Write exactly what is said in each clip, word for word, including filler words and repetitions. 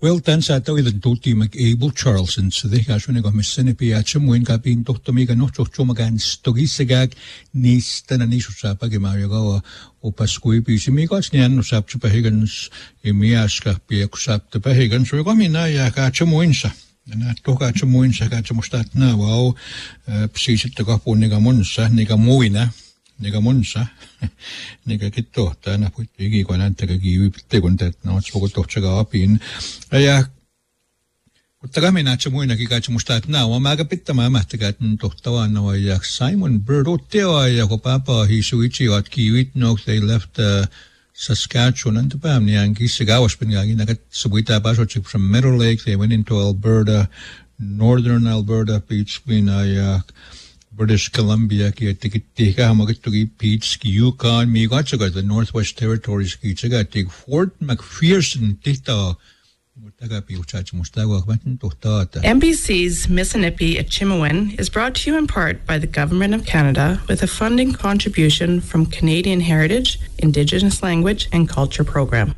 Well, dan sa taw ilan tuti mag-able Charleston sa di kaso na komisyon ni at samuin ka pin tohto mi no chocho magan stogi segag nis tanani susapa ke Mario ka o paskui pi si mi ka snian no sap chupa higans imias ka pi kusap te pa higan so ko mina ya ka samuin sa na to ka samuin sa ka samustat na wow psisit ka po ni ka monsa ni ka muina Nega monsa, nega kito, tana put igi kwananta ka giwi pitte kuntat na spoko tochaga apin. Aya utagami na chamu na kika chamustat na wa maga pitta mama tagat tohtawa na wa yak Simon Bird o tewa ya ko papa hi suichi at kiwit no they left uh, Saskatchewan and pam ni ang gisigaw spinagi na kat subuita baso chip from Meadow Lake they went into Alberta, northern Alberta beach bin ay British Columbia ki tiktika magatugi Peach ki Yukon mi gachaga the Northwest Territories ki chaga tik Fort McPherson tita mutaga pi uchachi mustawa batin tohtata. M B C's Mississippi at Chimawin is brought to you in part by the Government of Canada with a funding contribution from Canadian Heritage, Indigenous Language and Culture Program.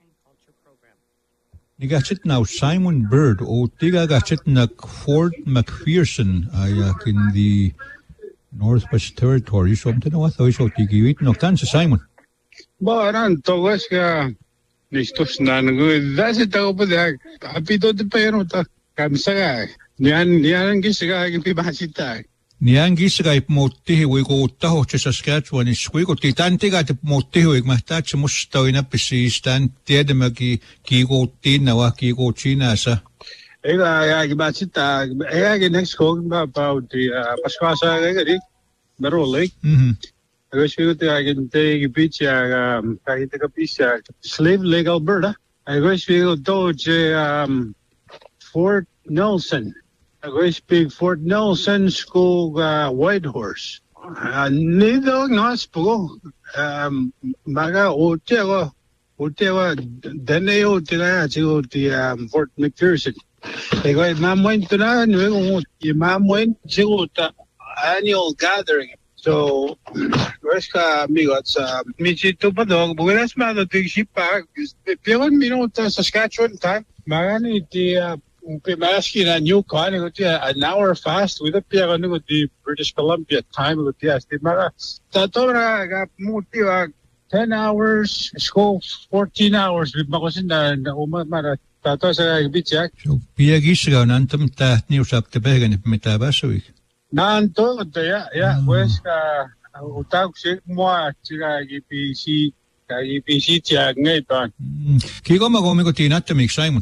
Nigachit now Simon Bird o tiga gachit na Fort McPherson ayak in the Northwest Territories. So mtana wa thawi so tigiwit no tan sa Simon. Ba ran togas ka nistos na ngo dasi ta ko da apito de pero ta kamsaga. Nian nian gisiga gi pibasita. Nian gisiga ipmotti wi ko taho sa Saskatchewan is wi ko titantiga ipmotti wi mahtat musto ina pisistan tiede magi ki ko tinawa ki ko china sa. Ega ya gi basita ega gi next ko ba about the paskasa ga di Meadow Lake. Mhm. I wish we could take a beach, uh, um, take a beach, uh, Slave Lake, Alberta. I wish we could do, um, Fort Nelson. I wish big Fort Nelson school, uh, Whitehorse. Uh, neither not school. Um, Maga, Otewa, Otewa, then they Otewa to the, um, Fort McPherson. They go, Mom went to that, and we go, your mom went to the annual gathering. So, where's ka amigos? Michito pa dog. Buenas mano ting sipa. Piyon mino ta Saskatchewan time. Magani ti pimaski na Yukon. Ito ti an hour fast. With the piyon ko ti British Columbia time. Ito ti asti maga. Tato na ka muti wa ten hours. School fourteen hours. Bimakosin na na umamara. Tato sa bityak. So piyagisigaw nantam ta niusap te began ipmitabasawik. Nanto, ya, ya, pues, ka, utag si mo, sila G P C, ka G P C tiag ngayon. Kiko magomi ko tinatamik, Simon?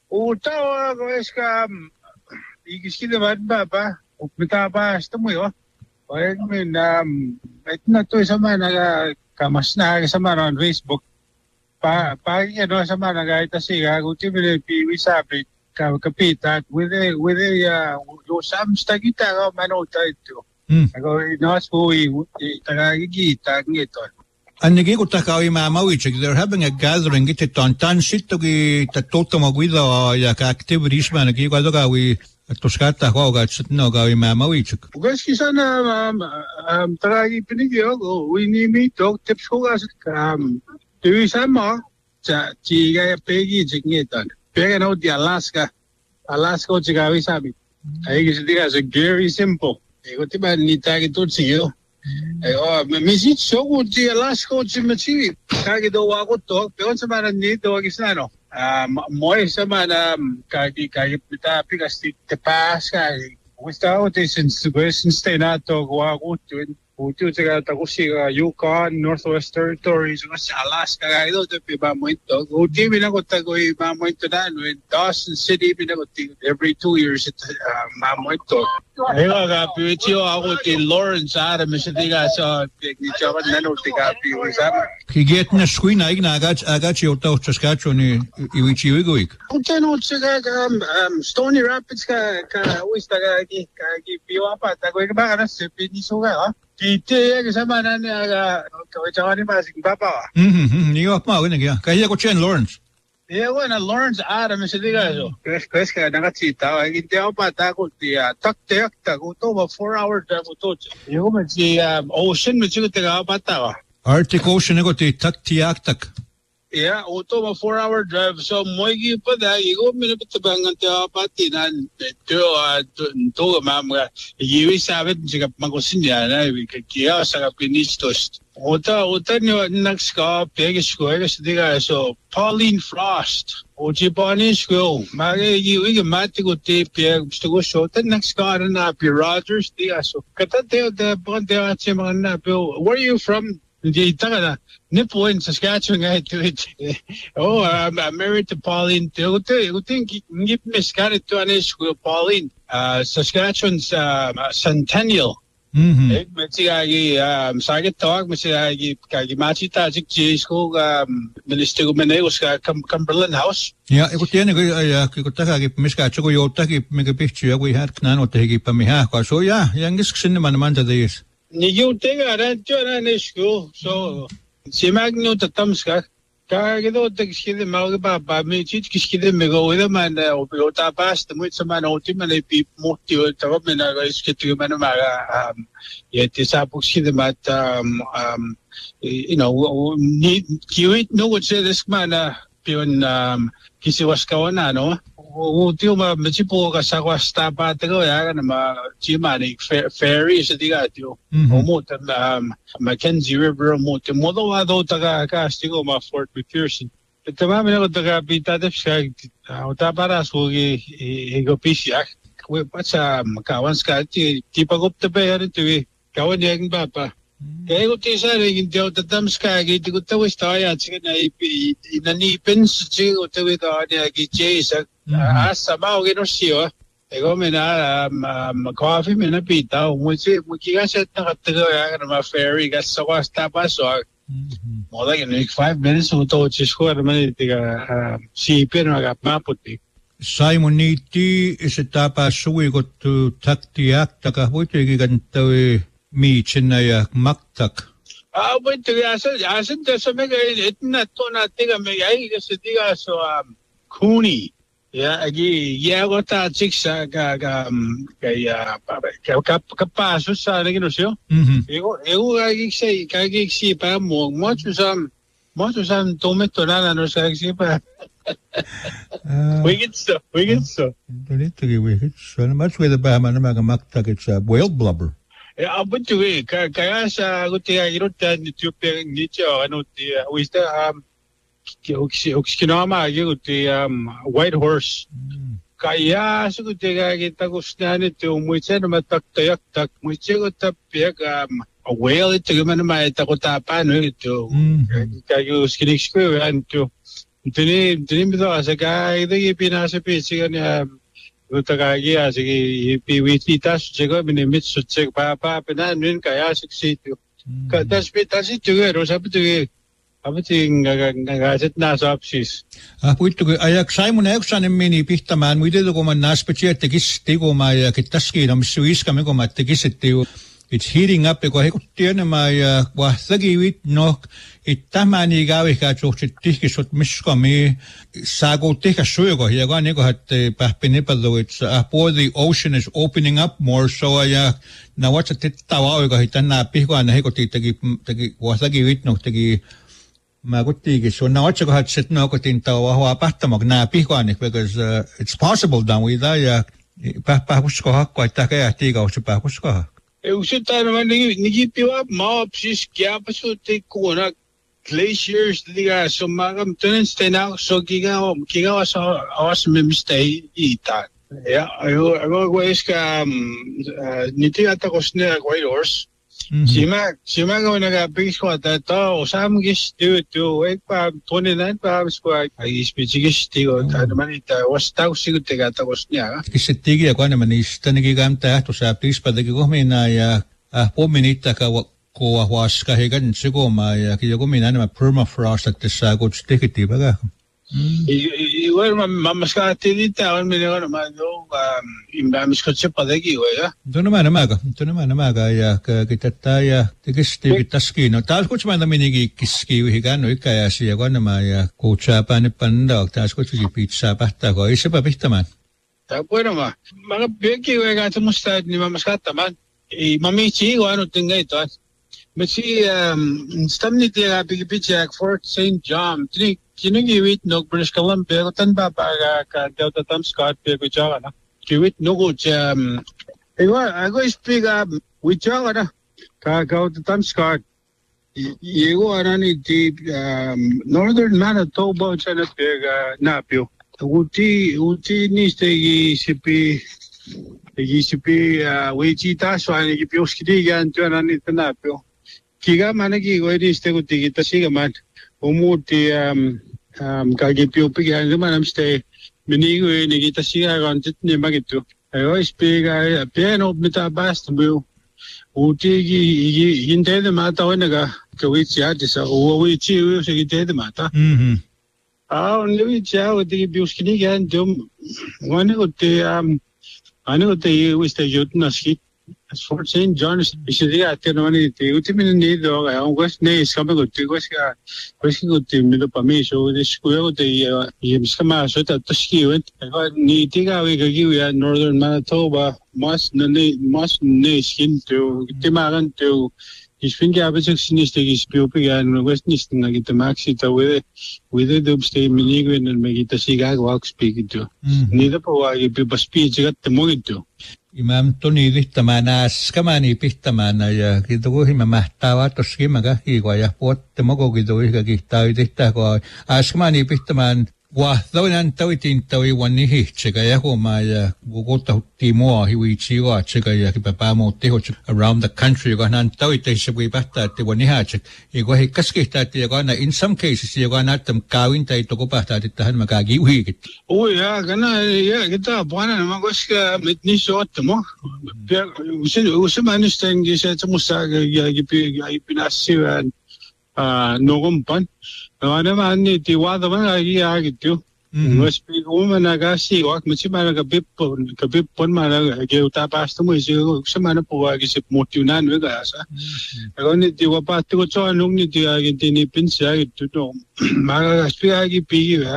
Utaw, pues, ka, ikis naman ba ba? Upita ba, ito mo yun? Kaya kami na, ito na to, isa man, kamas na, isa man on Facebook. Pa, pa, ano, isa man, nagayta siya, kuti mo na piwi sabi, kapita with a with a uh yo sam stagita ga manota ito ako inas po i tagagita ngito anigi ko takawi mamawi check they're having a gathering it ton tan sito gi tatto magwido ya ka activities man gi ko ga wi toskata ko ga sitno ga wi mamawi check gas kisa na um tagagi pinigyo we ni mi to tips ko ga um tuwi sama cha chi ga pegi jingito Pega no di Alaska. Alaska o chigawi sabi. Ay kasi diga so very simple. Ay ko tiba ni tagi to siyo. Ay oh misit so ko di Alaska o chimachi. Kagi do ako to. Pero sa mana ni do gisna no. Ah moy sa mana kagi kagi pita pigas te pas kagi. Gusta ko te since question stay na to ko ako to Puto sa takusiga Yukon, Northwest Territories, sa Alaska, ito ito pibamo ito. Uti binako tago ibamo ito na, in Dawson City binako every two years ito mamo ito. Ayun ka, piwitiyo ako ti Lawrence Adam, isa tiga sa technichawan na no, tiga piyo isama. Kiget na skwin na igna agad agad siya utaw Saskatchewan ni iwichi iwigoik. Kung tanong sa Stony Rapids ka, ka uwis taga ki, ka piyo apa, tago ba ka na sa pinisuga, ha? Kite kasama na niya kawachawan ni Masing Papa. Mhm, niyo pa ako niya. Kaya ko Chen Lawrence. Yeah, when a Lawrence Adam is diga so. Kres kres ka nakachita, hindi ako patako ti taktek tako to ba four hours ta ko to. Yo man si ocean mo chigo taga patawa. Arctic Ocean ko ti taktiak tak. Yeah, auto ma four hour drive. So mo gi pa da igo minute bangan ta pati na to to ma ma yi sabit jiga magosin ya na kia sa pinistos. Ota ota ni nakska pege school ga diga so Pauline Frost. Oji bani school. Ma yi wi mati go te pege sto so ta nakska na pi Rogers diga so. Kata te de bon de a chema na bill. Where are you from? Hindi taka nipple in Saskatchewan I do it. Oh, I'm, I'm married to Pauline. I think ngip miskari to anis ko Pauline. Uh, Saskatchewan's uh, Centennial. Mhm. Eh, mati agi um saget talk mati agi kagi mati ta jik jis ko um minister ko menay uska Cumberland House. Ja, ik tiedän kun ja kun takakin miska tsuko joutakin mikä pihtyä kun hän knaan ottegi pa miha ka so ja jangis sinne man man tadis. Ni yo tenga ran to na school so si magno tatamska ka gido tagskide mag ba ba mi chit kiskide me go ida man o pilota past mo sa man o tim na pi mo ti o ta me na iskite man ma um yet sa puskide mat um um you know ni kiwit no what say this man pion um kisiwas ka na no o ti ma me tipo ka sa kwa sta pa te go ya na ma chi ma ni ferry sa diga ti o mo ta Mackenzie River mo te mo do ado ta ka ka stigo ma Fort McPherson te ma me no ta ka pita de sa o ta para so gi e go pisiak we pa sa kawan ska ti ti pa gop te be ya ti kawan yang ba pa kaya ko ti sa rin di o tatam ska gi ti ko ta wis ta ya chi na i na ni pins chi ko te we ta ni gi che sa asa ma o gi no si o e go me na ma coffee me na pita o mo chi mo ki ga sa ta ta ga na ma ferry ga sa wa sta pa so mo da ni five minutes o to chi sko na me ti ga si pe na ga ma puti Simon niitti se tapa sui ko tu taktiak taka voitegi kan tau miitsinä ja maktak. Ah, mutta asen asen tässä me etnä tona tiga me ai se tiga so kuni. Ja agi ja gota tiksa ga ga ga ja ka ka pasu sa ne no sio. Mhm. Ego ego agi sei ka agi si pa mo mo tu sam mo tu sam tome tonana no sa agi pa. Wigitso, wigitso. Tuli wigitso. No much with the Bahama na mga maktak it's a whale blubber. Eh, abot tuwi kaya sa guti irutan ni tupe ni cho ano ti wista um okskinama guti um white horse kaya sa guti ga kita gusto ni to muitsa na mataktayak tak muitsa ko tapyak um a whale ito man ma ita ko tapa no ito kayo skinik square and to tini tini bito asa ka ito ipinasa pisi ni Utagagi as a P V T task, Jacob in the midst of check Papa, and then win Kaya succeed you. That's bit as it to get or something to everything as it nas opsis. Ah, puittu ayak Simon Eksanen meni pihtämään, miten kun mä näs petsi teko mä ja kitaski nam suiska me kun mä tekisetti it's heating up ko hekuttiene mä ja vahtagi vit no ittämään ni gavi ka tsuhti tihkisut miskami sago tehka suego ja ga neko hat pähpini pallo it's uh, the ocean is opening up more so ja na what's it tawa oiga hitanna pihko na hekutti teki teki vahtagi vit no teki mä kuttikin so na what's hat sit no kotin tawa wa pahtamok na pihko ne because uh, it's possible down with that ja pähpä usko hakko että ka tiga usko usko Eu sita naman ni ni piwa ma psis kya paso te kona glaciers diga so magam tunen stena so giga giga so awas me mistay ita ya ayo ayo guys ka ni ti ata kosne white horse sima sima go naga big ko ata to osam gis tu tu ek pa twenty-nine pa sko ai spechigis ti go ta naman ita was ta usigo te ata kosnya kisitigi ko naman istanigi gamta to sa please pa dagi ko mina ya ah po minita ka ko was ka hegan sigo ma ya ki ko mina na permafrost at sa go stikiti baga igual mamaska tinita on me no ma no imba miskotse padegi ya dono mana maga dono mana maga ya kita ya tigisti vitaski no tal kuch mana minigi kiski higan no ikaya si ya gona ma ya ko chapa ne panda ta kuch ji pizza pasta ko ise pa pihtaman ta bueno ma mga beki we ga tumusta ni mamaska taman e mamichi ko ano tingay to But see, um, stamni tiya bigipityak Fort Saint John. Tini Kini giwit nog British Columbia ko tan ba pa ka Delta Tam Scott pe ko jaga na. Giwit no ko um Ego ago speak up with jaga na. Ka Delta Tam Scott. Yego anani di Northern Manitoba chana pe na pio. Uti uti ni stegi sipi gi sipi wechi ta swani gi pio skidi gan chana ni na pio. Kiga mana ki go ni stego tigi ta siga man. Umuti um um kagi pio pigi ang manam stay minigo ni kita siya kan titni magitu ayo spiga piano mita bast bu uti gi inte de mata onaga kawi sia disa o wi chi wi se gite de mata mhm ah ni cha uti biuskini gan dum wani uti um ani uti wi sta yutna skit Fort Saint John is the attenone the ultimate need of I was nays coming to go to middle Pamisho, the school the Yamskama so that the ski went. I got Nitiga we could give you Northern Manitoba, must must skin to Timaran to his finger sinister is puppy and West Niston like the Maxita with with the dubstay miniguin and make it a cigar walk speaking to. Neither provide people speech at the moment to. Imam Tony Vittamana, Scamani Pittamana, Gidohima Mahtawa, Toskimaga, Iguaya, what the Mogo Gidoiga Gita, Ditago, Ascamani Pittaman, was though an Tawitin Tawi one Chegayako, my Gogota Timor, Hiwichiwa, Chegaya, Pamo, Teho, around the country, you got an Tawite, we bata, the one hatch. You go a casket that you're gonna, in some cases, you're gonna them cowing to go back at the Hanmagagi week. Oh, yeah, gonna, yeah, get up one and Magoska, Mitnish Ottomo. We should understand this at Musaga, Yapinasi, and uh, Nogumpan. I never need the water one idea I get you. Must be woman I got see what Michimana Capip, Capip Ponmana gave Tapastum is you, some other poor is Motunan with us. I only do about to go on only the Argentini Pinsa to know. Mara Spiagi P.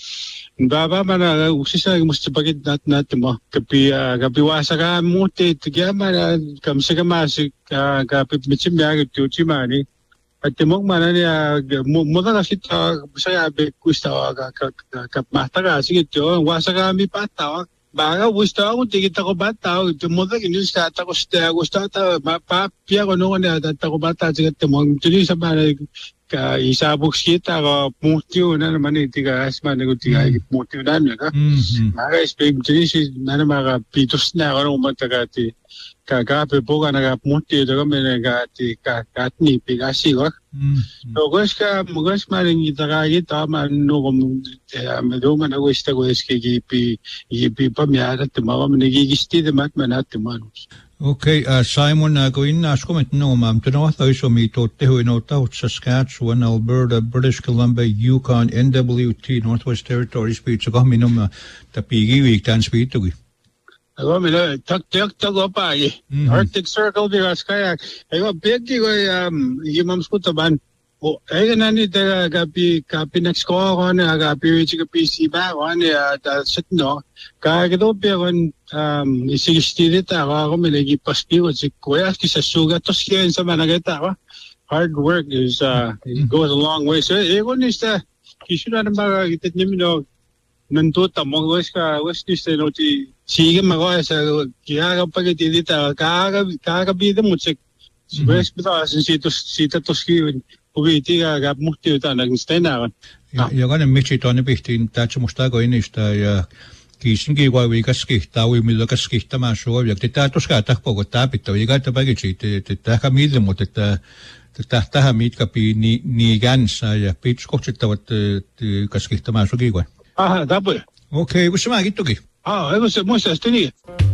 Baba Mana Usisa must packet that not more. Capia Capiwasaka Mote to Gamma, Kamsakamasik, Capip Michimag to Chimani. At the moment, mother kita saya be kusta ka mataga sige to wasaga mi pata baga gusta ko kita ko bata to mother ini sta ta ko sta gusta ta pa pia ko no ne ta ko bata sige to mo tuni sa ba ka isa box kita ko mutio na naman itiga asma ne ko tiga mutio na ne ka maga speak tuni si na maga pitos na ko mo taga ti Kagape boga naga muti daga menega ti kakatni pigasi wak. Logos ka mugos maring itagagi tama nugom medoma na gusta ko eske gipi gipi pamyara tumawa menegigisti de mat manat tumanos. Okay, uh, Simon, uh, go in as comment no ma'am to know those of me to te no out Saskatchewan, Alberta, British Columbia, Yukon, N W T, Northwest Territories, speech go minum the pigi week dan speed to. Ako mila tak tak tak apa ye Arctic Circle di kayak ako bigti ko um imam skutaban o ay nani ta kapi kapi next ko ko na kapi chi kapi si ba ko na ta sit no ka kito pe kon um isigistiri ta ako mila gi paspi ko si kuya ki sa suga to siya sa manageta ko hard work is uh it goes a long way so eh ko nista kisuna na ba kitit nimino nantuta mo wes ka wes nista no ti Sige magawa sa kaya kapag itidita kaka kakabida mo check wes bita sin sito sita toski ubiti ka kapmukti uta nagstay na kan ja kan michi tone bihtin tatsu musta go inista ja kisingi wa we kaskihta we milla kaskihta ma so ja tita toska ta pogo tapito iga ta pagi te ta kamide mo te ta ta ta mit kapi ni ni gansa ja pitch kochita wat kaskihta ma so giwa ah dapo okay usma gituki Ah, eso se muestra este día.